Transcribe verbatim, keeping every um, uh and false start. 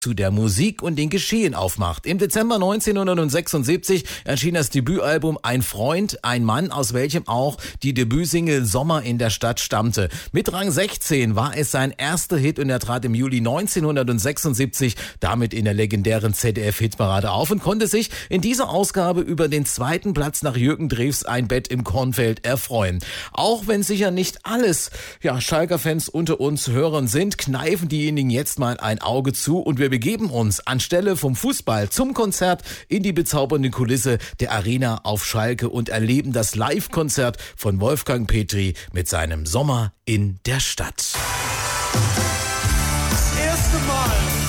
zu der Musik und den Geschehen aufmacht. Im Dezember neunzehnhundertsechsundsiebzig erschien das Debütalbum Ein Freund, ein Mann, aus welchem auch die Debütsingle Sommer in der Stadt stammte. Mit Rang sechzehn war es sein erster Hit und er trat im Juli neunzehnhundertsechsundsiebzig damit in der legendären Z D F-Hitparade auf und konnte sich in dieser Ausgabe über den zweiten Platz nach Jürgen Drews Ein Bett im Kornfeld erfreuen. Auch wenn sicher nicht alles, ja, Schalker-Fans unter uns Hörern sind, kneifen diejenigen jetzt mal ein Auge zu und wir begeben uns anstelle vom Fußball zum Konzert in die bezaubernde Kulisse der Arena auf Schalke und erleben das Live-Konzert von Wolfgang Petri mit seinem Sommer in der Stadt.